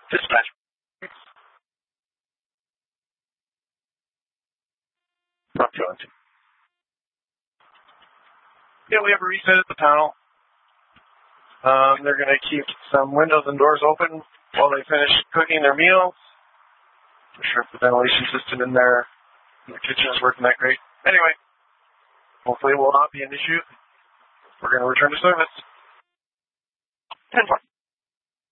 Dispatch. Not going to. Yeah, we have a reset at the panel. They're going to keep some windows and doors open while they finish cooking their meals. I'm sure if the ventilation system in there in the kitchen is working that great. Anyway, hopefully it will not be an issue. We're going to return to service. 10-4.